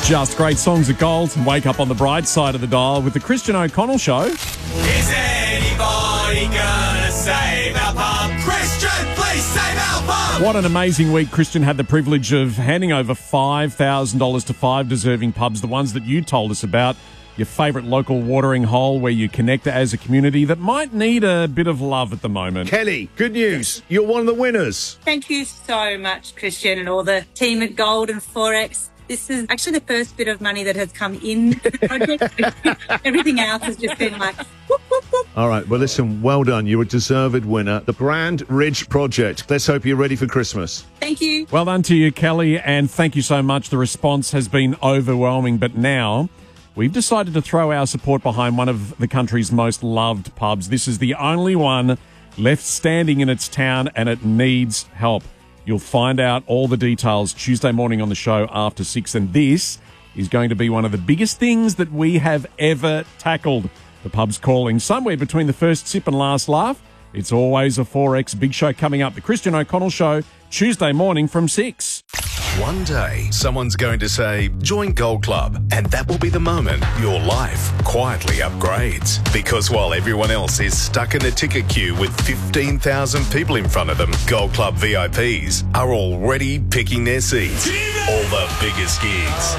Just great songs of gold. Wake up on the bright side of the dial with the Christian O'Connell Show. Is anybody gonna save our pub? Christian, please save our pub! What an amazing week. Christian had the privilege of handing over $5,000 to 5 deserving pubs, the ones that you told us about. Your favourite local watering hole where you connect as a community that might need a bit of love at the moment. Kelly, good news. You're one of the winners. Thank you so much, Christian, and all the team at Gold and Forex. This is actually the first bit of money that has come into the project. Everything else has just been like, whoop, whoop, whoop. All right, well, listen, well done. You're a deserved winner. The Brand Ridge Project. Let's hope you're ready for Christmas. Thank you. Well done to you, Kelly, and thank you so much. The response has been overwhelming, but now we've decided to throw our support behind one of the country's most loved pubs. This is the only one left standing in its town, and it needs help. You'll find out all the details Tuesday morning on the show after 6, and this is going to be one of the biggest things that we have ever tackled. The pub's calling. Somewhere between the first sip and last laugh, it's always a 4X big show coming up. The Christian O'Connell Show, Tuesday morning from 6. One day, someone's going to say, join Gold Club, and that will be the moment your life quietly upgrades. Because while everyone else is stuck in a ticket queue with 15,000 people in front of them, Gold Club VIPs are already picking their seats. All the biggest gigs.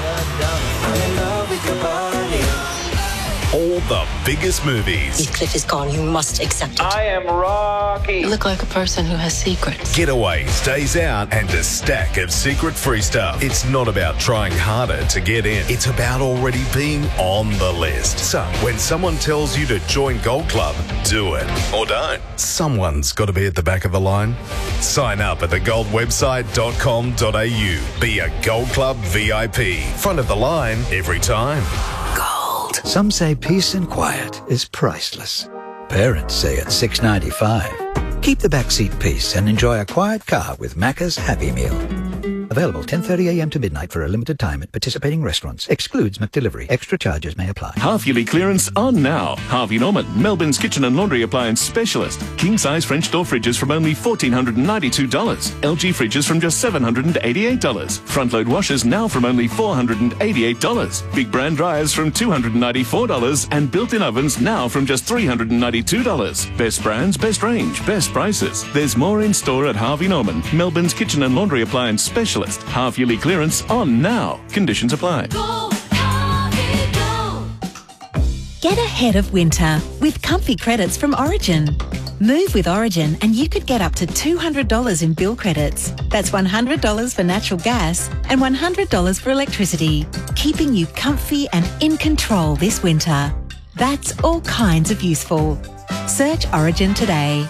All the biggest movies. Heathcliff is gone. You must accept it. I am Rocky. You look like a person who has secrets. Getaways, days out, and a stack of secret free stuff. It's not about trying harder to get in. It's about already being on the list. So, when someone tells you to join Gold Club, do it. Or don't. Someone's got to be at the back of the line. Sign up at thegoldwebsite.com.au. Be a Gold Club VIP. Front of the line every time. Some say peace and quiet is priceless. Parents say it's $6.95. Keep the backseat peace and enjoy a quiet car with Macca's Happy Meal. Available 10:30 a.m. to midnight for a limited time at participating restaurants. Excludes McDelivery. Extra charges may apply. Half-yearly clearance on now. Harvey Norman, Melbourne's kitchen and laundry appliance specialist. King-size French door fridges from only $1,492. LG fridges from just $788. Front-load washers now from only $488. Big brand dryers from $294. And built-in ovens now from just $392. Best brands, best range, best prices. There's more in store at Harvey Norman, Melbourne's kitchen and laundry appliance specialist. Half-yearly clearance on now. Conditions apply. Go, Harvey, go. Get ahead of winter with comfy credits from Origin. Move with Origin and you could get up to $200 in bill credits. That's $100 for natural gas and $100 for electricity, keeping you comfy and in control this winter. That's all kinds of useful. Search Origin today.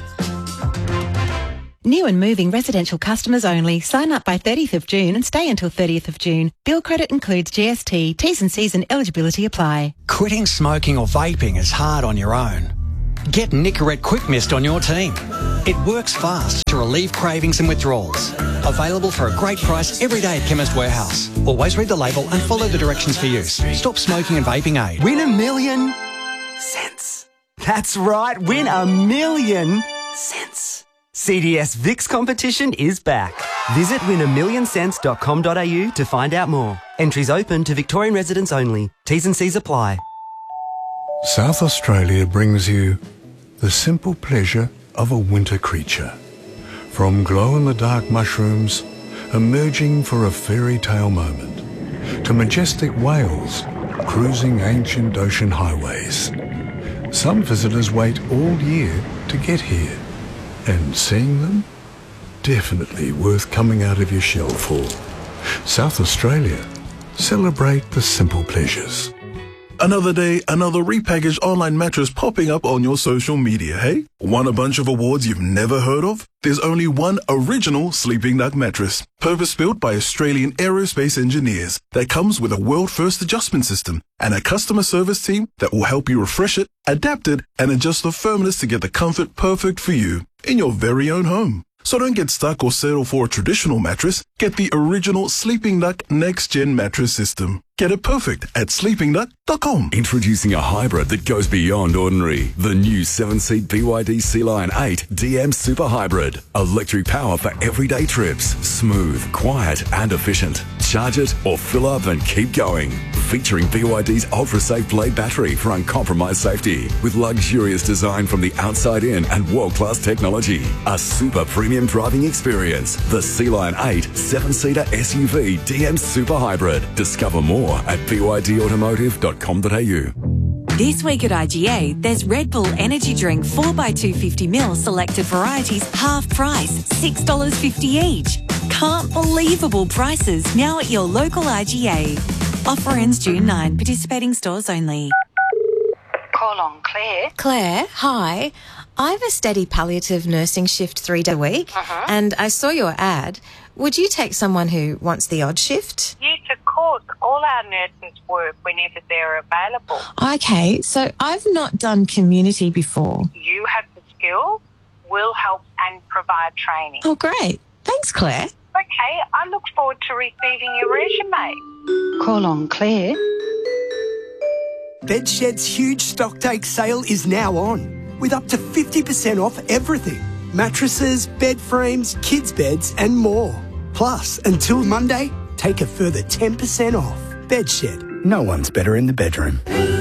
New and moving residential customers only. Sign up by 30th of June and stay until 30th of June. Bill credit includes GST. T's and C's and eligibility apply. Quitting smoking or vaping is hard on your own. Get Nicorette Quick Mist on your team. It works fast to relieve cravings and withdrawals. Available for a great price every day at Chemist Warehouse. Always read the label and follow the directions for use. Stop smoking and vaping aid. Win $1 million cents. That's right, win $1 million cents. CDS VIX competition is back. Visit win1millioncents.com.au to find out more. Entries open to Victorian residents only. T's and C's apply. South Australia brings you the simple pleasure of a winter creature. From glow-in-the-dark mushrooms emerging for a fairy tale moment, to majestic whales cruising ancient ocean highways. Some visitors wait all year to get here. And seeing them? Definitely worth coming out of your shell for. South Australia. Celebrate the simple pleasures. Another day, another repackaged online mattress popping up on your social media, hey? Want a bunch of awards you've never heard of? There's only one original Sleeping Duck mattress, purpose-built by Australian aerospace engineers, that comes with a world-first adjustment system and a customer service team that will help you refresh it, adapt it, and adjust the firmness to get the comfort perfect for you in your very own home. So don't get stuck or settle for a traditional mattress. Get the original Sleeping Duck Next Gen mattress system. Get it perfect at sleepingduck.com. Introducing a hybrid that goes beyond ordinary. The new 7-seat BYD Sea Lion 8 DM Super Hybrid. Electric power for everyday trips. Smooth, quiet and efficient. Charge it or fill up and keep going. Featuring BYD's ultra-safe Blade battery for uncompromised safety. With luxurious design from the outside in and world-class technology. A super premium driving experience. The Sea Lion 8 7-seater SUV DM Super Hybrid. Discover more at bydautomotive.com.au. This week at IGA, there's Red Bull Energy Drink 4x250ml selected varieties, half price, $6.50 each. Can't believable prices now at your local IGA. Offer ends June 9, participating stores only. Call on Claire. Claire, hi. I have a steady palliative nursing shift 3 days a week, and I saw your ad. Would you take someone who wants the odd shift? Yes, of course. All our nurses work whenever they're available. Okay, so I've not done community before. You have the skills, we'll help and provide training. Oh, great. Thanks, Claire. Okay, I look forward to receiving your resume. Call on Claire. Bedshed's huge stock take sale is now on, with up to 50% off everything. Mattresses, bed frames, kids' beds and more. Plus, until Monday, take a further 10% off. Bedshed. No one's better in the bedroom.